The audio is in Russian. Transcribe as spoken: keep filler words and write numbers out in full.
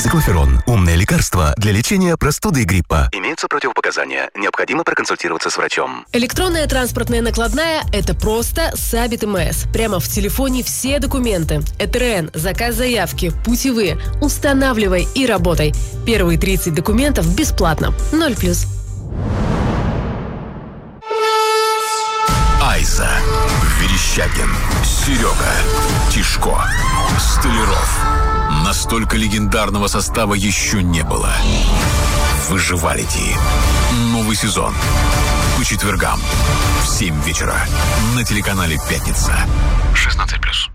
Циклоферон. Умное лекарство для лечения простуды и гриппа. Имеются противопоказания. Необходимо проконсультироваться с врачом. Электронная транспортная накладная – это просто Сабит МС. Прямо в телефоне все документы. ЭТРН, заказ заявки, путевые. Устанавливай и работай. Первые тридцать документов бесплатно. Ноль плюс. Айза, Верещагин, Серега, Тишко, Столяров. Настолько легендарного состава еще не было. Выживалити. Новый сезон. По четвергам в семь вечера на телеканале «Пятница». шестнадцать плюс.